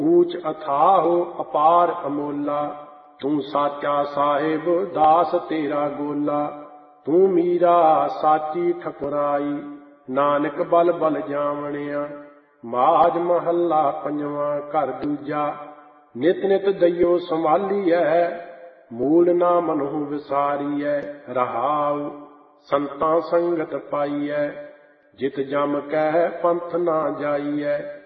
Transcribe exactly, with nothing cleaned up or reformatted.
ਊਚ ਅਥਾਹੁ ਅਪਾਰ ਅਮੋਲਾ। ਤੂੰ ਸਾਚਾ ਸਾਹਿਬ ਦਾਸ ਤੇਰਾ ਗੋਲਾ। ਤੂੰ ਮੀਰਾ ਸਾਚੀ ਠਕੁਰਾਈ। ਨਾਨਕ ਬਲ ਬਲ ਜਾਵਣਿਆ। ਮਾਝ ਮਹੱਲਾ ਪੰਜਵਾਂ ਘਰ ਦੂਜਾ। ਨਿਤ ਨਿਤ ਦਈਓ ਸੰਭਾਲੀਐ। ਮੂਲ ਨਾ ਮਨਹੁ ਵਿਸਾਰੀਐ। ਰਹਾਉ ਸੰਤਾਂ ਸੰਗਤ ਪਾਈਐ। ਜਿਤ ਜਮ ਕੈ ਪੰਥ ਨਾ ਜਾਈਐ।